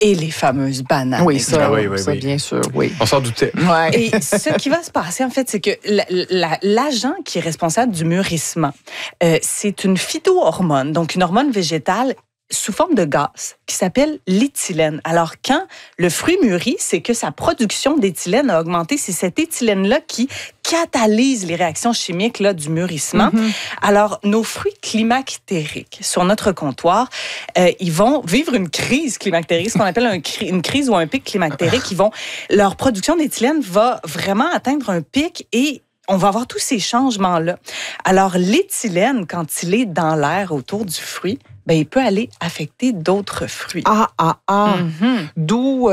et les fameuses bananes. Oui, ça, oui. bien sûr, oui. On s'en doutait. Ouais. Et ce qui va se passer, en fait, c'est que l'agent qui est responsable du mûrissement, c'est une phytohormone, donc une hormone végétale sous forme de gaz qui s'appelle l'éthylène. Alors, quand le fruit mûrit, c'est que sa production d'éthylène a augmenté. C'est cette éthylène-là qui catalyse les réactions chimiques là, du mûrissement. Mm-hmm. Alors, nos fruits climactériques sur notre comptoir, ils vont vivre une crise climactérique, ce qu'on appelle une crise ou un pic climactérique. Leur production d'éthylène va vraiment atteindre un pic et on va avoir tous ces changements-là. Alors, l'éthylène, quand il est dans l'air autour du fruit, ben, il peut aller affecter d'autres fruits. Mm-hmm. D'où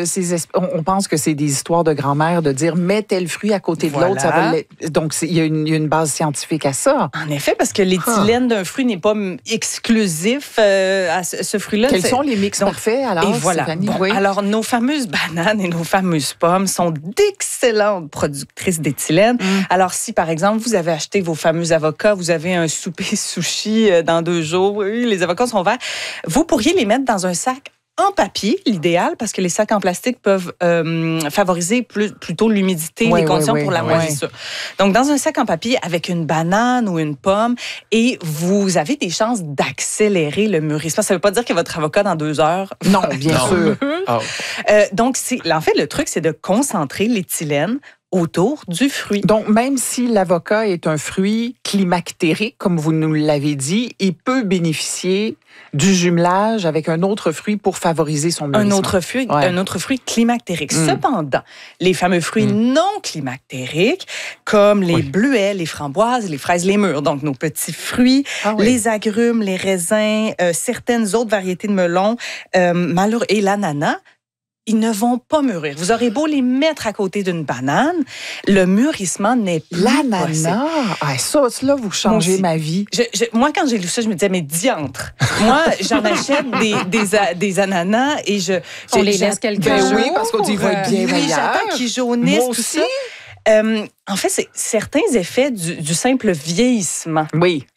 on pense que c'est des histoires de grand-mère de dire mets tel fruit à côté de l'autre. Ça va donc, il y a une base scientifique à ça. En effet, parce que l'éthylène d'un fruit n'est pas exclusif à ce fruit-là. Quels sont les mix parfaits, alors, et voilà. Stéphanie? Oui. Alors, nos fameuses bananes et nos fameuses pommes sont d'excellentes productrices d'éthylène. Alors, si, par exemple, vous avez acheté vos fameux avocats, vous avez un souper sushi dans 2 jours, oui, les avocats sont verts, vous pourriez les mettre dans un sac en papier, l'idéal, parce que les sacs en plastique peuvent favoriser plutôt l'humidité, les conditions pour la moisissure. Donc, dans un sac en papier avec une banane ou une pomme, et vous avez des chances d'accélérer le mûrissement. Ça ne veut pas dire que votre avocat, dans 2 heures... Non, bien sûr. Donc, en fait, le truc, c'est de concentrer l'éthylène autour du fruit. Donc, même si l'avocat est un fruit climactérique, comme vous nous l'avez dit, il peut bénéficier du jumelage avec un autre fruit pour favoriser son mûrissement. Un autre fruit climactérique. Cependant, les fameux fruits non climactériques, comme les bleuets, les framboises, les fraises, les mûres, donc nos petits fruits, les agrumes, les raisins, certaines autres variétés de melons, et l'ananas, ils ne vont pas mûrir. Vous aurez beau les mettre à côté d'une banane, le mûrissement n'est plus possible. L'ananas! Ça, là, vous changez ma vie. Moi, quand j'ai lu ça, je me disais, mais diantre! Moi, j'en achète des ananas et on les laisse quelques jours. Oui, parce qu'on dit qu'ils vont être bien meilleurs. J'attends qu'ils jaunissent, tout ça. En fait, c'est certains effets du simple vieillissement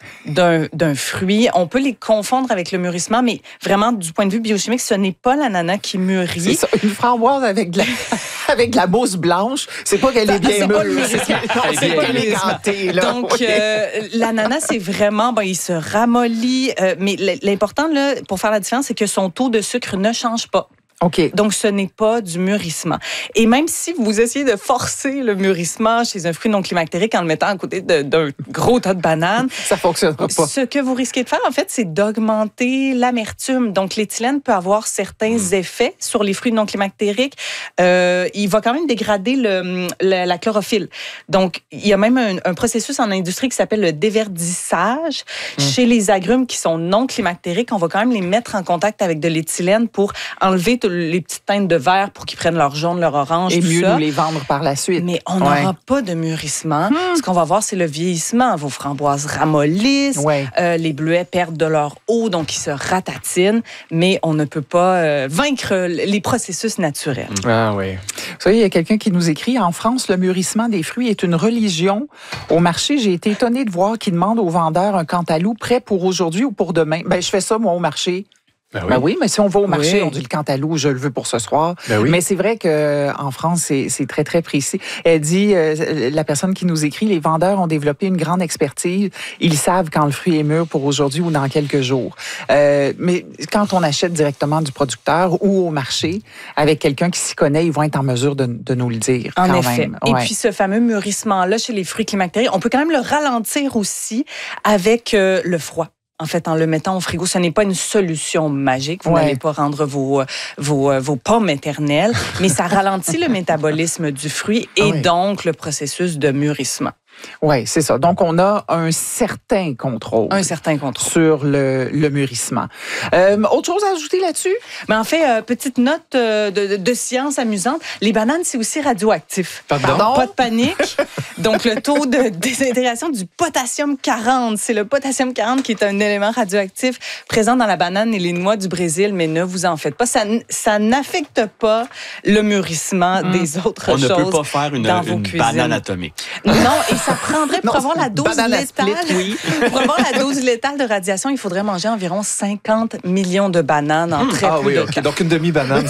d'un fruit. On peut les confondre avec le mûrissement, mais vraiment, du point de vue biochimique, ce n'est pas l'ananas qui mûrit. C'est ça, une framboise avec de la mousse blanche, c'est pas qu'elle est bien mûre. C'est pas éléganté. Donc, l'ananas, c'est vraiment, il se ramollit. Mais l'important, là, pour faire la différence, c'est que son taux de sucre ne change pas. Okay. Donc, ce n'est pas du mûrissement. Et même si vous essayez de forcer le mûrissement chez un fruit non climactérique en le mettant à côté d'un gros tas de bananes, ça ne fonctionnera pas. Ce que vous risquez de faire, en fait, c'est d'augmenter l'amertume. Donc, l'éthylène peut avoir certains effets sur les fruits non climactériques. Il va quand même dégrader la chlorophylle. Donc, il y a même un processus en industrie qui s'appelle le déverdissage. Chez les agrumes qui sont non climactériques, on va quand même les mettre en contact avec de l'éthylène pour enlever les petites teintes de vert pour qu'ils prennent leur jaune, leur orange, et tout mieux ça. nous les vendre par la suite. Mais on n'aura pas de mûrissement. Ce qu'on va voir, c'est le vieillissement. Vos framboises ramollissent, les bleuets perdent de leur eau, donc ils se ratatinent, mais on ne peut pas vaincre les processus naturels. Ah oui. Vous savez, il y a quelqu'un qui nous écrit, en France, le mûrissement des fruits est une religion. Au marché, j'ai été étonnée de voir qu'ils demandent aux vendeurs un cantaloupe prêt pour aujourd'hui ou pour demain. Je fais ça, moi, au marché. Ben oui, mais si on va au marché, on dit le cantaloupe, je le veux pour ce soir. Mais c'est vrai qu'en France, c'est très, très précis. Elle dit, la personne qui nous écrit, les vendeurs ont développé une grande expertise. Ils savent quand le fruit est mûr pour aujourd'hui ou dans quelques jours. Mais quand on achète directement du producteur ou au marché, avec quelqu'un qui s'y connaît, ils vont être en mesure de nous le dire. En quand effet. même. Et puis, ce fameux mûrissement-là chez les fruits climactériques, on peut quand même le ralentir aussi avec le froid. En fait, en le mettant au frigo, ce n'est pas une solution magique. Vous n'allez pas rendre vos pommes éternelles, mais ça ralentit le métabolisme du fruit et donc le processus de mûrissement. Oui, c'est ça. Donc, on a un certain contrôle. Sur le mûrissement. Autre chose à ajouter là-dessus? Mais en fait, petite note de science amusante. Les bananes, c'est aussi radioactif. Pardon? Pas de panique. Donc, le taux de désintégration du potassium 40, c'est le potassium 40 qui est un élément radioactif présent dans la banane et les noix du Brésil, mais ne vous en faites pas. Ça n'affecte pas le mûrissement des autres choses. On ne peut pas faire une banane atomique. Non, et ça prendrait, pour avoir la dose létale, oui. pour avoir la dose létale de radiation, il faudrait manger environ 50 millions de bananes en très peu de temps. Donc une demi-banane,